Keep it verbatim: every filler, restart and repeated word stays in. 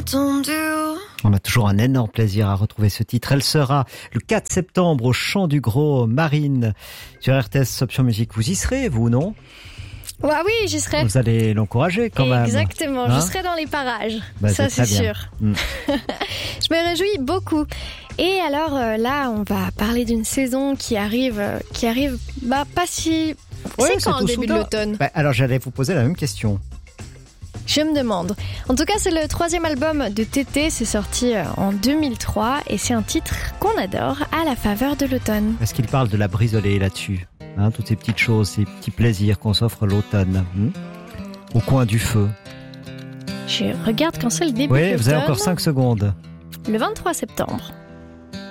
entendu. On a toujours un énorme plaisir à retrouver ce titre. Elle sera le quatre septembre au Chant du Gros, Marine, sur R T S Option Musique. Vous y serez, vous, non ? Bah oui, j'y serai. Vous allez l'encourager quand même. Exactement, hein je serai dans les parages. bah, ça, c'est, c'est sûr. Mm. Je me réjouis beaucoup. Et alors euh, là, on va parler d'une saison qui arrive, euh, qui arrive, bah pas si. Ouais, c'est quand le début soudain. de l'automne bah, Alors j'allais vous poser la même question. Je me demande. En tout cas, c'est le troisième album de Tété. C'est sorti euh, en deux mille trois et c'est un titre qu'on adore à la faveur de l'automne. Est-ce qu'il parle de la brisolée là-dessus, hein, toutes ces petites choses, ces petits plaisirs qu'on s'offre l'automne, hein, au coin du feu. Je regarde quand c'est le début de Oui, l'automne. vous avez encore cinq secondes. Le vingt-trois septembre.